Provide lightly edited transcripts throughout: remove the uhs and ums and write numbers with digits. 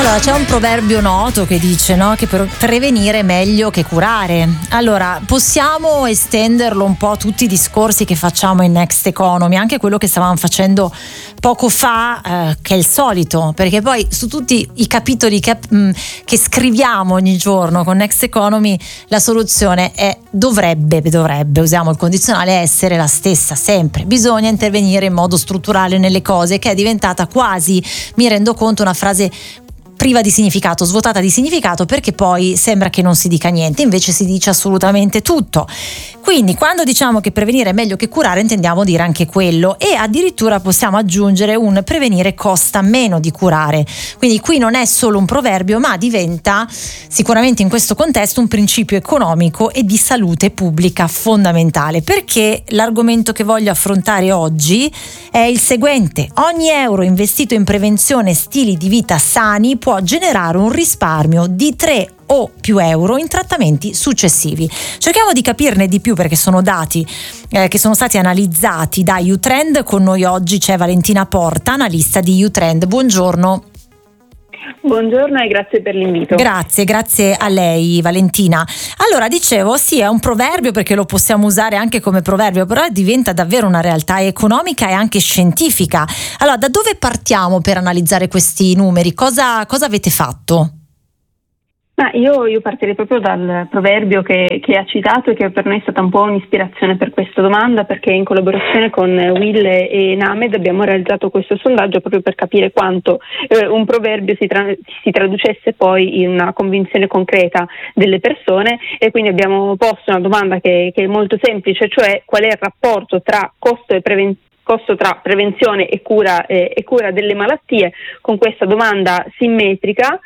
Allora, c'è un proverbio noto che dice, no, che per prevenire è meglio che curare. Allora, possiamo estenderlo un po' a tutti i discorsi che facciamo in Next Economy, anche quello che stavamo facendo poco fa, che è il solito, perché poi su tutti i capitoli che scriviamo ogni giorno con Next Economy la soluzione è dovrebbe, usiamo il condizionale, essere la stessa sempre. Bisogna intervenire in modo strutturale nelle cose, che è diventata quasi, mi rendo conto, una frase priva di significato, svuotata di significato, perché poi sembra che non si dica niente, invece si dice assolutamente tutto. Quindi quando diciamo che prevenire è meglio che curare, intendiamo dire anche quello, e addirittura possiamo aggiungere un prevenire costa meno di curare. Quindi qui non è solo un proverbio, ma diventa sicuramente in questo contesto un principio economico e di salute pubblica fondamentale, perché l'argomento che voglio affrontare oggi è il seguente: ogni euro investito in prevenzione e stili di vita sani può generare un risparmio di 3 o più euro in trattamenti successivi. Cerchiamo di capirne di più, perché sono dati che sono stati analizzati da U-Trend. Con noi oggi c'è Valentina Porta, analista di U-Trend. Buongiorno. Buongiorno e grazie per l'invito. Grazie a lei, Valentina. Allora, dicevo, sì, è un proverbio perché lo possiamo usare anche come proverbio, però diventa davvero una realtà economica e anche scientifica. Allora, da dove partiamo per analizzare questi numeri? Cosa avete fatto? Ma io partirei proprio dal proverbio che ha citato e che per noi è stata un po' un'ispirazione per questa domanda, perché in collaborazione con Will e Named abbiamo realizzato questo sondaggio proprio per capire quanto un proverbio si traducesse poi in una convinzione concreta delle persone, e quindi abbiamo posto una domanda che è molto semplice, cioè qual è il rapporto tra costo tra prevenzione e cura delle malattie. Con questa domanda simmetrica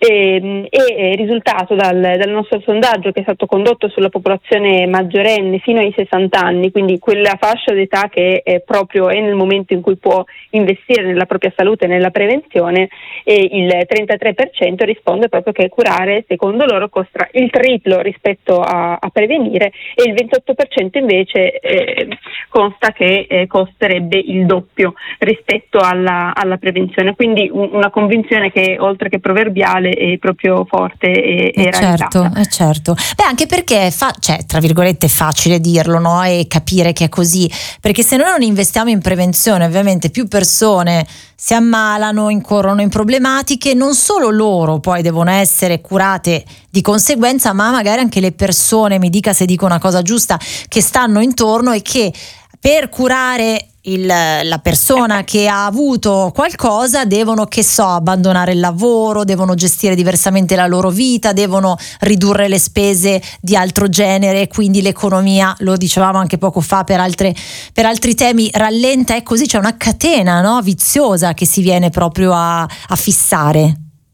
è risultato dal nostro sondaggio, che è stato condotto sulla popolazione maggiorenne fino ai 60 anni, quindi quella fascia d'età che è nel momento in cui può investire nella propria salute e nella prevenzione, e il 33% risponde proprio che curare secondo loro costa il triplo rispetto a prevenire, e il 28% invece consta che costerebbe il doppio rispetto alla prevenzione. Quindi una convinzione che oltre che proverbiale è proprio forte e realizzata. Certo. Beh, anche perché tra virgolette è facile dirlo, no? E capire che è così, perché se noi non investiamo in prevenzione, ovviamente più persone si ammalano, incorrono in problematiche. Non solo loro poi devono essere curate di conseguenza, ma magari anche le persone, mi dica se dico una cosa giusta, che stanno intorno e che per curare la persona che ha avuto qualcosa devono, abbandonare il lavoro, devono gestire diversamente la loro vita, devono ridurre le spese di altro genere, quindi l'economia, lo dicevamo anche poco fa per altri temi, rallenta, e così c'è una catena, no, viziosa che si viene proprio a fissare.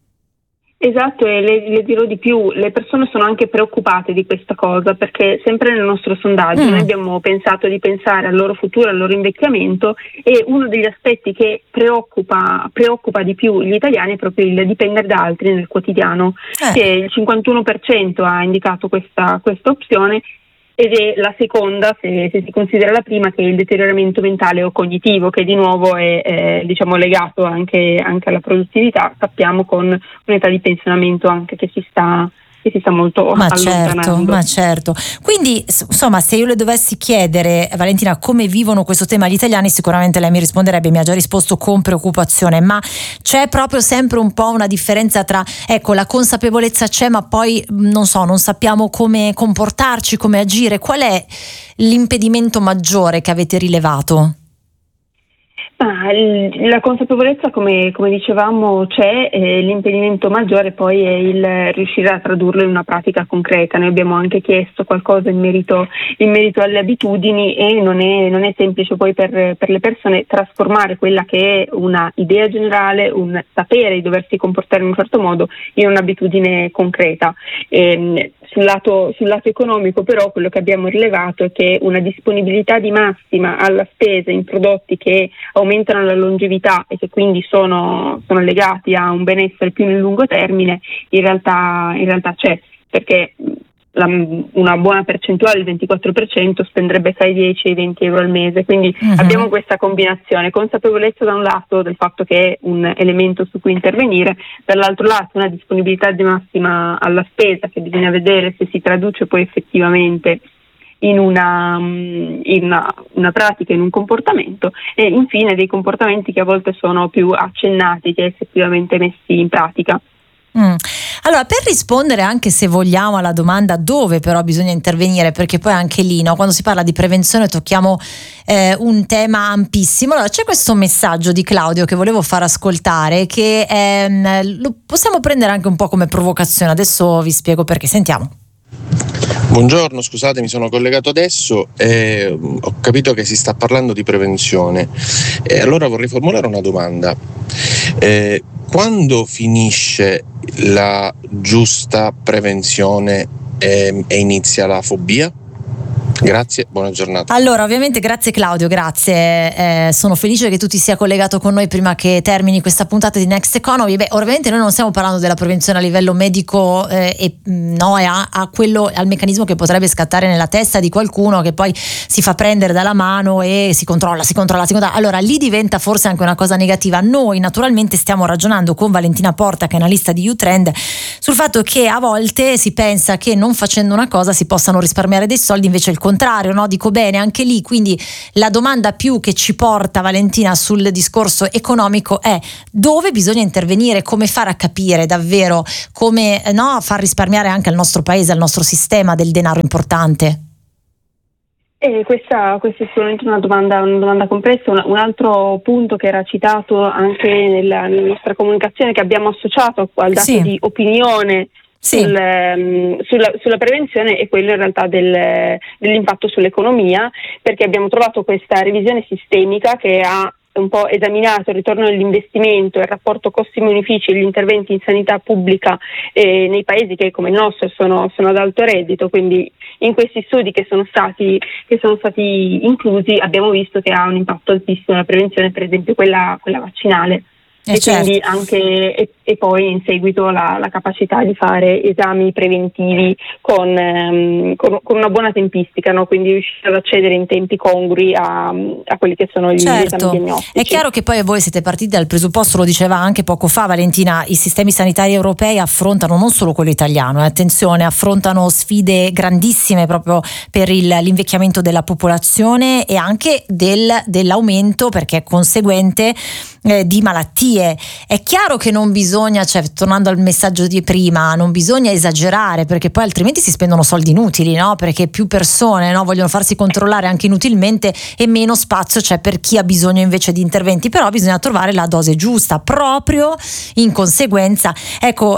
Esatto, e le dirò di più, le persone sono anche preoccupate di questa cosa, perché sempre nel nostro sondaggio noi abbiamo pensato di pensare al loro futuro, al loro invecchiamento, e uno degli aspetti che preoccupa di più gli italiani è proprio il dipendere da altri nel quotidiano, che il 51% ha indicato questa opzione, ed è la seconda, se si considera la prima, che è il deterioramento mentale o cognitivo, che di nuovo è legato anche alla produttività, sappiamo, con un'età di pensionamento anche che si sta molto allontanando. Ma certo. Quindi, insomma, se io le dovessi chiedere, Valentina, come vivono questo tema gli italiani, sicuramente lei mi risponderebbe, mi ha già risposto, con preoccupazione, ma c'è proprio sempre un po' una differenza tra, la consapevolezza c'è, ma poi non sappiamo come comportarci, come agire. Qual è l'impedimento maggiore che avete rilevato? La consapevolezza, come dicevamo, c'è, l'impedimento maggiore poi è il riuscire a tradurlo in una pratica concreta. Noi abbiamo anche chiesto qualcosa in merito alle abitudini, e non è semplice poi per le persone trasformare quella che è una idea generale, un sapere di doversi comportare in un certo modo, in un'abitudine concreta. Sul lato economico, però, quello che abbiamo rilevato è che una disponibilità di massima alla spesa in prodotti che aumentano la longevità e che quindi sono legati a un benessere più nel lungo termine, in realtà c'è, perché una buona percentuale, il 24%, spenderebbe tra i 10 e i 20 euro al mese, quindi abbiamo questa combinazione, consapevolezza da un lato del fatto che è un elemento su cui intervenire, dall'altro lato una disponibilità di massima alla spesa che bisogna vedere se si traduce poi effettivamente in una pratica, in un comportamento, e infine dei comportamenti che a volte sono più accennati che effettivamente messi in pratica. Allora, per rispondere anche, se vogliamo, alla domanda dove però bisogna intervenire, perché poi anche lì, no, quando si parla di prevenzione tocchiamo un tema ampissimo. Allora, c'è questo messaggio di Claudio che volevo far ascoltare, che lo possiamo prendere anche un po' come provocazione. Adesso vi spiego perché. Sentiamo. Buongiorno, scusate, mi sono collegato adesso e ho capito che si sta parlando di prevenzione. Allora vorrei formulare una domanda. Quando finisce la giusta prevenzione e inizia la fobia? Grazie, buona giornata. Allora, ovviamente grazie Claudio, grazie. Sono felice che tu ti sia collegato con noi prima che termini questa puntata di Next Economy. Ovviamente noi non stiamo parlando della prevenzione a livello medico a quello, al meccanismo che potrebbe scattare nella testa di qualcuno che poi si fa prendere dalla mano e si controlla. Allora lì diventa forse anche una cosa negativa. Noi naturalmente stiamo ragionando con Valentina Porta, che è analista di U-Trend, sul fatto che a volte si pensa che non facendo una cosa si possano risparmiare dei soldi, invece il contrario, no? Dico bene anche lì. Quindi la domanda più che ci porta, Valentina, sul discorso economico è: dove bisogna intervenire, come fare a capire davvero come far risparmiare anche al nostro paese, al nostro sistema, del denaro importante? Questa è sicuramente una domanda complessa. Un altro punto che era citato anche nella nostra comunicazione, che abbiamo associato al dato di opinione sulla prevenzione, è quello in realtà dell'impatto sull'economia, perché abbiamo trovato questa revisione sistemica che ha un po' esaminato il ritorno dell'investimento e il rapporto costi-benefici e gli interventi in sanità pubblica nei paesi che come il nostro sono ad alto reddito. Quindi in questi studi che sono stati inclusi abbiamo visto che ha un impatto altissimo la prevenzione, per esempio quella vaccinale. Quindi anche e poi in seguito la capacità di fare esami preventivi con una buona tempistica, no? Quindi riuscire ad accedere in tempi congrui a quelli che sono gli esami diagnostici. È chiaro che poi voi siete partiti dal presupposto, lo diceva anche poco fa Valentina, i sistemi sanitari europei affrontano non solo quello italiano, attenzione, affrontano sfide grandissime proprio per l'invecchiamento della popolazione e anche dell'aumento, perché è conseguente, di malattie. È chiaro che non bisogna, tornando al messaggio di prima, non bisogna esagerare, perché poi altrimenti si spendono soldi inutili, no? Perché più persone vogliono farsi controllare anche inutilmente e meno spazio c'è per chi ha bisogno invece di interventi. Però bisogna trovare la dose giusta, proprio in conseguenza. Ecco,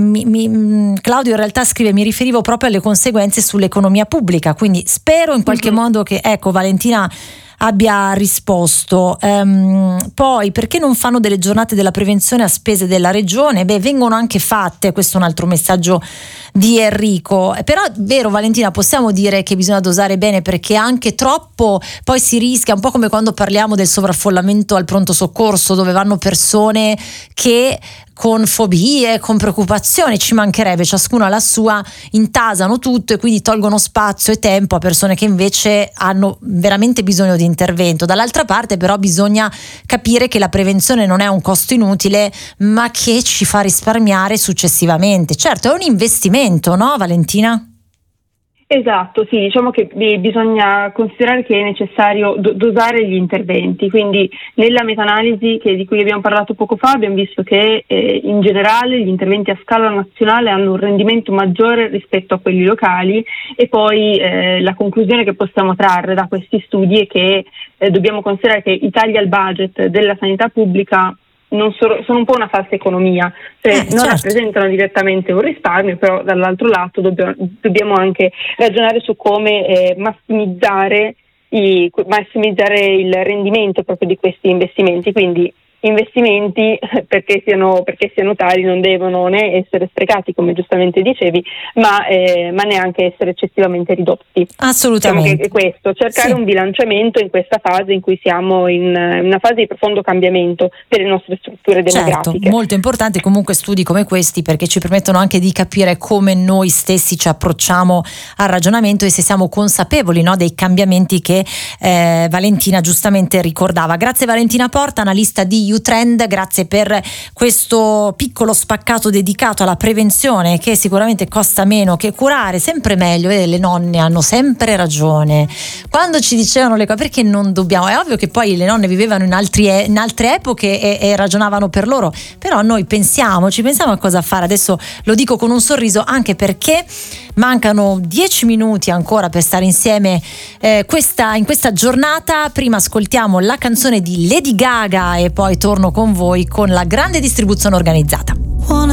Claudio in realtà scrive: mi riferivo proprio alle conseguenze sull'economia pubblica, quindi spero in qualche modo che, Valentina abbia risposto. Poi, perché non fanno delle giornate della prevenzione a spese della regione? Vengono anche fatte, questo è un altro messaggio di Enrico. Però vero, Valentina, possiamo dire che bisogna dosare bene, perché anche troppo poi si rischia, un po' come quando parliamo del sovraffollamento al pronto soccorso, dove vanno persone che con fobie, con preoccupazioni, ci mancherebbe, ciascuno ha la sua, intasano tutto e quindi tolgono spazio e tempo a persone che invece hanno veramente bisogno di intervento. Dall'altra parte però bisogna capire che la prevenzione non è un costo inutile, ma che ci fa risparmiare successivamente. Certo, è un investimento, no Valentina? Esatto, sì, diciamo che bisogna considerare che è necessario dosare gli interventi. Quindi nella meta-analisi di cui abbiamo parlato poco fa abbiamo visto che in generale gli interventi a scala nazionale hanno un rendimento maggiore rispetto a quelli locali, e poi la conclusione che possiamo trarre da questi studi è che dobbiamo considerare che i tagli al budget della sanità pubblica sono un po' una falsa economia, non rappresentano direttamente un risparmio, però dall'altro lato dobbiamo anche ragionare su come massimizzare il rendimento proprio di questi investimenti. Quindi investimenti, perché siano tali, non devono né essere sprecati, come giustamente dicevi, ma neanche essere eccessivamente ridotti. Assolutamente. Diciamo che è questo, cercare un bilanciamento in questa fase in cui siamo in una fase di profondo cambiamento delle nostre strutture demografiche. Certo, molto importante comunque studi come questi, perché ci permettono anche di capire come noi stessi ci approcciamo al ragionamento e se siamo consapevoli, no, dei cambiamenti che Valentina giustamente ricordava. Grazie Valentina Porta, analista di U-Trend, grazie per questo piccolo spaccato dedicato alla prevenzione, che sicuramente costa meno che curare, sempre meglio. Le nonne hanno sempre ragione quando ci dicevano le cose, perché non dobbiamo, è ovvio che poi le nonne vivevano in altre epoche e ragionavano per loro, però noi ci pensiamo a cosa fare. Adesso lo dico con un sorriso, anche perché mancano 10 minuti ancora per stare insieme in questa giornata. Prima ascoltiamo la canzone di Lady Gaga e poi torno con voi con la grande distribuzione organizzata.